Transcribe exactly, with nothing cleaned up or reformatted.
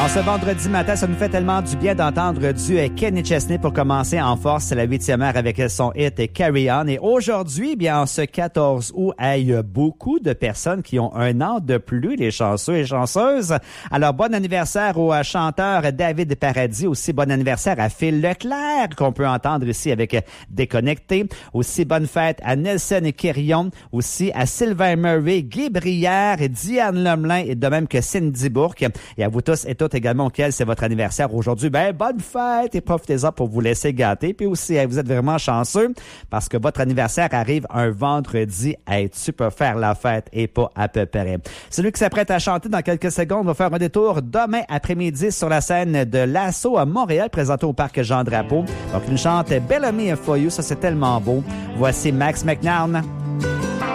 En ce vendredi matin, ça nous fait tellement du bien d'entendre du Kenny Chesney pour commencer en force. C'est la huitième heure avec son hit Carry On. Et aujourd'hui, bien, en ce quatorze août, il y a beaucoup de personnes qui ont un an de plus, les chanceux et chanceuses. Alors, bon anniversaire au chanteur David Paradis. Aussi, bon anniversaire à Phil Leclerc, qu'on peut entendre ici avec Déconnecté. Aussi, bonne fête à Nelson Quirion. Aussi, à Sylvain Murray, Guy Brière, Diane Lemelin et de même que Cindy Bourque. Et à vous tous et toutes également auquel c'est votre anniversaire aujourd'hui, ben bonne fête et profitez-en pour vous laisser gâter. Puis aussi, vous êtes vraiment chanceux parce que votre anniversaire arrive un vendredi. Hey, tu peux faire la fête et pas à peu près. Celui qui s'apprête à chanter dans quelques secondes va faire un détour demain après-midi sur la scène de l'Assaut à Montréal, présenté au Parc Jean-Drapeau. Donc, il nous chante Bellamy for You. Ça, c'est tellement beau. Voici Max McNown.